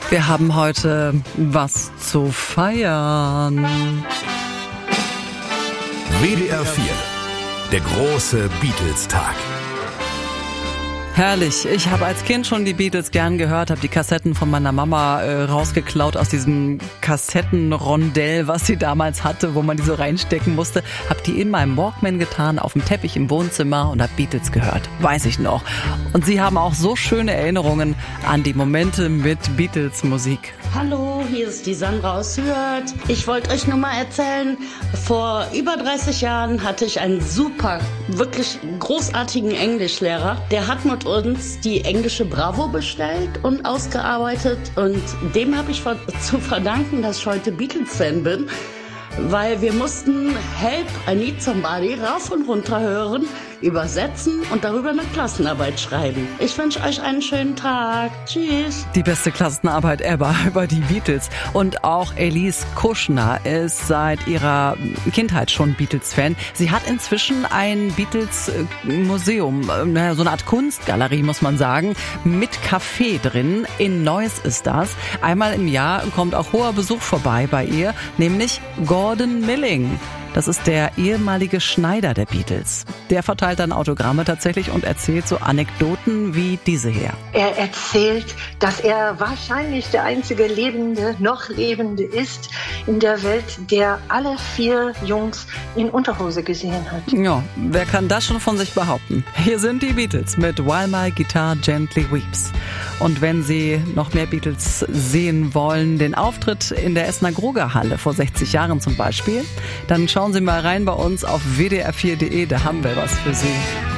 Wir haben heute was zu feiern. WDR 4, der große Beatles-Tag. Herrlich. Ich habe als Kind schon die Beatles gern gehört, habe die Kassetten von meiner Mama rausgeklaut aus diesem Kassettenrondell, was sie damals hatte, wo man die so reinstecken musste. Habe die in meinem Walkman getan, auf dem Teppich im Wohnzimmer und habe Beatles gehört. Weiß ich noch. Und Sie haben auch so schöne Erinnerungen an die Momente mit Beatles-Musik. Hallo, hier ist die Sandra aus Hürth. Ich wollte euch nur mal erzählen, vor über 30 Jahren hatte ich einen super, wirklich großartigen Englischlehrer. Der hat mit uns die englische Bravo bestellt und ausgearbeitet. Und dem habe ich zu verdanken, dass ich heute Beatles-Fan bin. Weil wir mussten Help, I Need Somebody rauf und runter hören, übersetzen und darüber eine Klassenarbeit schreiben. Ich wünsche euch einen schönen Tag. Tschüss. Die beste Klassenarbeit ever über die Beatles. Und auch Elise Kuschner ist seit ihrer Kindheit schon Beatles-Fan. Sie hat inzwischen ein Beatles-Museum, so eine Art Kunstgalerie, muss man sagen, mit Café drin. In Neuss ist das. Einmal im Jahr kommt auch hoher Besuch vorbei bei ihr, nämlich Gordon Milling. Das ist der ehemalige Schneider der Beatles. Der verteilt dann Autogramme tatsächlich und erzählt so Anekdoten wie diese hier. Er erzählt, dass er wahrscheinlich der einzige noch Lebende ist in der Welt, der alle 4 Jungs in Unterhose gesehen hat. Ja, wer kann das schon von sich behaupten? Hier sind die Beatles mit While My Guitar Gently Weeps. Und wenn Sie noch mehr Beatles sehen wollen, den Auftritt in der Essener Gruger-Halle vor 60 Jahren zum Beispiel, dann schauen Sie mal rein bei uns auf wdr4.de, da haben wir was für Sie.